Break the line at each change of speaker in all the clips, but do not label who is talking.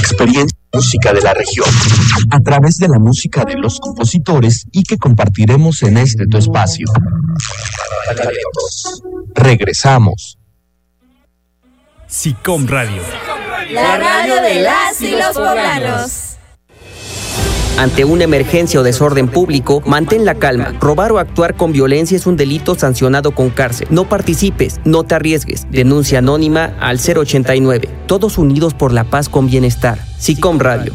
experiencia música de la región, a través de la música de los compositores y que compartiremos en este tu espacio. Regresamos.
SICOM Radio.
La radio de las y los poblanos.
Ante una emergencia o desorden público, mantén la calma. Robar o actuar con violencia es un delito sancionado con cárcel. No participes, no te arriesgues. Denuncia anónima al 089. Todos unidos por la paz con bienestar. SICOM Radio.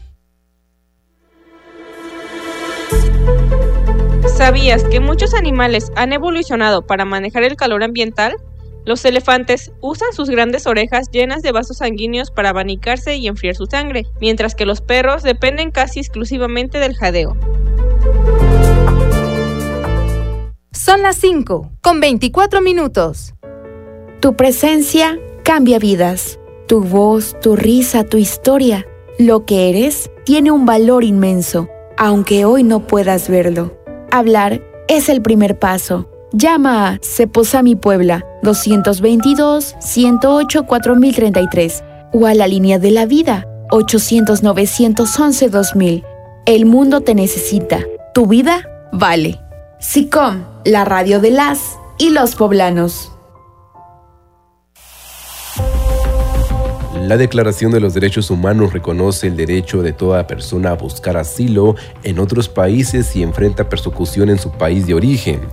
¿Sabías que muchos animales han evolucionado para manejar el calor ambiental? Los elefantes usan sus grandes orejas llenas de vasos sanguíneos para abanicarse y enfriar su sangre, mientras que los perros dependen casi exclusivamente del jadeo.
Son las 5:24.
Tu presencia cambia vidas. Tu voz, tu risa, tu historia. Lo que eres tiene un valor inmenso, aunque hoy no puedas verlo. Hablar es el primer paso. Llama a Ceposami Puebla 222-108-4033 o a la línea de la vida 800-911-2000. El mundo te necesita. Tu vida vale. SICOM, la radio de las y los poblanos.
La Declaración de los Derechos Humanos reconoce el derecho de toda persona a buscar asilo en otros países si enfrenta persecución en su país de origen.